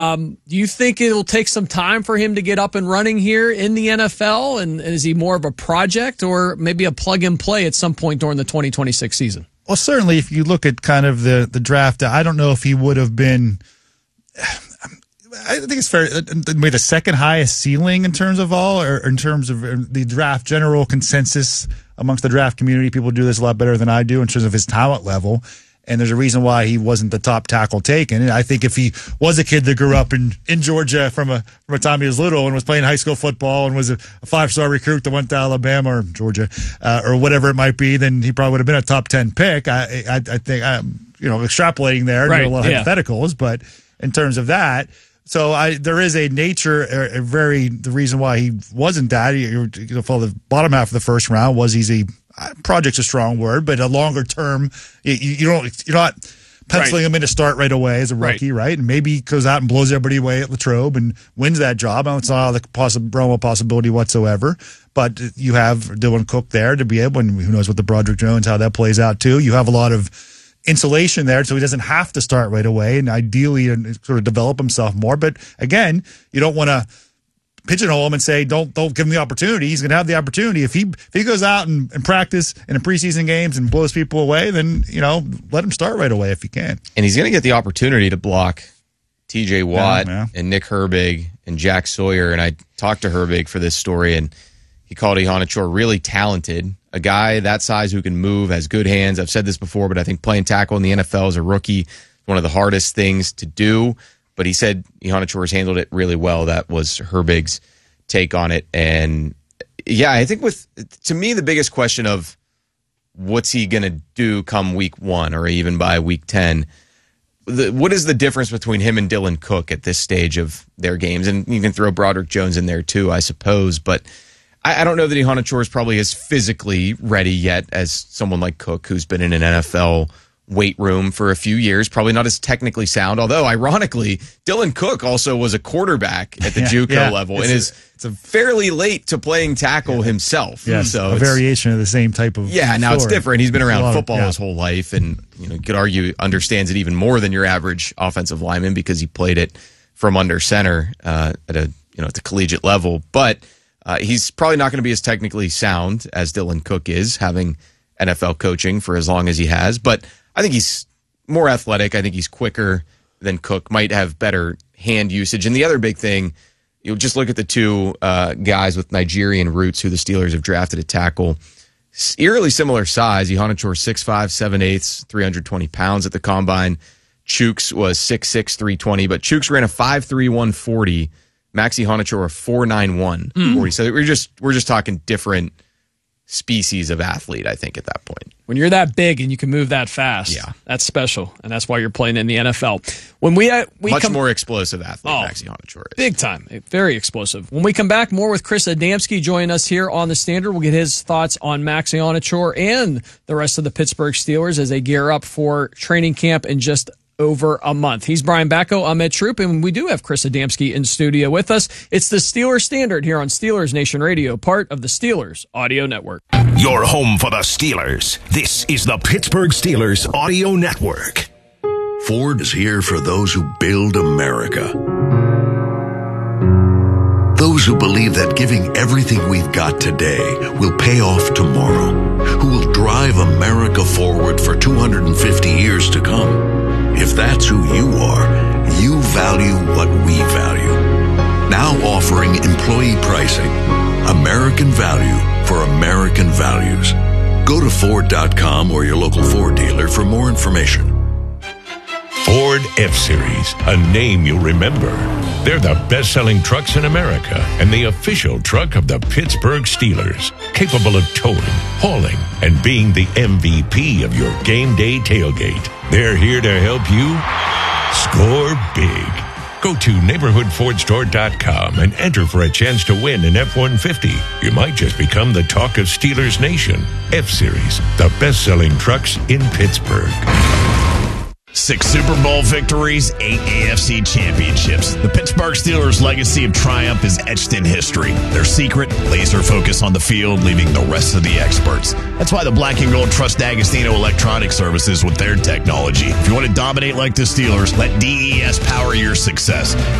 Do you think it'll take some time for him to get up and running here in the NFL? And is he more of a project or maybe a plug and play at some point during the 2026 season? Well, certainly if you look at kind of the draft, I don't know if he would have been, I think it's fair, maybe the second highest ceiling in terms of all, or in terms of the draft general consensus amongst the draft community. People do this a lot better than I do in terms of his talent level. And there's a reason why he wasn't the top tackle taken. And I think if he was a kid that grew up in Georgia from a time he was little and was playing high school football and was a 5-star recruit that went to Alabama or Georgia or whatever it might be, then he probably would have been a top 10 pick. I think I'm extrapolating there, right, a lot of hypotheticals, but in terms of that. So there is a nature, the reason why he wasn't that. For the bottom half of the first round was project's a strong word, but a longer term, you're not penciling him in to start right away as a rookie, right? And maybe he goes out and blows everybody away at Latrobe and wins that job. It's not the realm of possibility whatsoever. But you have Dylan Cook there to be able, and who knows what the Broderick Jones, how that plays out too. You have a lot of insulation there, so he doesn't have to start right away, and ideally sort of develop himself more. But again, you don't want to pigeonhole him and say don't give him the opportunity. He's going to have the opportunity if he goes out and practice in the preseason games and blows people away. Then let him start right away if he can. And he's going to get the opportunity to block T.J. Watt and Nick Herbig and Jack Sawyer. And I talked to Herbig for this story, and he called Iheanacho really talented. A guy that size who can move, has good hands. I've said this before, but I think playing tackle in the NFL as a rookie is one of the hardest things to do. But he said Iheanacho has handled it really well. That was Herbig's take on it. And yeah, I think to me, the biggest question of what's he going to do come week 1 or even by week 10, what is the difference between him and Dylan Cook at this stage of their games? And you can throw Broderick Jones in there too, I suppose. But I don't know that Iheanacho is probably as physically ready yet as someone like Cook, who's been in an NFL weight room for a few years, probably not as technically sound, although ironically Dylan Cook also was a quarterback at the JUCO level and is fairly late to playing tackle himself. So a variation of the same type of now it's different. He's been around football his whole life, and you could argue understands it even more than your average offensive lineman because he played it from under center at the collegiate level. But he's probably not going to be as technically sound as Dylan Cook is, having NFL coaching for as long as he has. But I think he's more athletic. I think he's quicker than Cook, might have better hand usage. And the other big thing, you'll just look at the two guys with Nigerian roots who the Steelers have drafted at tackle. Eerily similar size. Iheanacho 6'5", 7/8", 320 pounds at the combine. Chooks was 6'6", 320, but Chooks ran a 5'3", 140. Max Iheanacho a 4'9", 140. So we're just talking different species of athlete, I think, at that point. When you're that big and you can move that fast, that's special, and that's why you're playing in the NFL. When we much more explosive athlete, Max Iheanacho is. Big time, very explosive. When we come back, more with Chris Adamski joining us here on The Standard. We'll get his thoughts on Max Iheanacho and the rest of the Pittsburgh Steelers as they gear up for training camp in just over a month. He's Brian Bacco, I'm Ed Troop, and we do have Chris Adamski in studio with us. It's the Steelers Standard here on Steelers Nation Radio, part of the Steelers Audio Network. Your home for the Steelers. This is the Pittsburgh Steelers Audio Network. Ford is here for those who build America. Those who believe that giving everything we've got today will pay off tomorrow. Who will drive America forward for 250 years to come. If that's who you are, you value what we value. Now offering employee pricing. American value for American values. Go to Ford.com or your local Ford dealer for more information. Ford F-Series, a name you'll remember. They're the best-selling trucks in America and the official truck of the Pittsburgh Steelers. Capable of towing, hauling, and being the MVP of your game day tailgate. They're here to help you score big. Go to neighborhoodfordstore.com and enter for a chance to win an F-150. You might just become the talk of Steelers Nation. F-Series, the best-selling trucks in Pittsburgh. 6 Super Bowl victories, 8 AFC championships. The Pittsburgh Steelers' legacy of triumph is etched in history. Their secret, laser focus on the field, leaving the rest of the experts. That's why the Black and Gold trust D'Agostino Electronic Services with their technology. If you want to dominate like the Steelers, let DES power your success.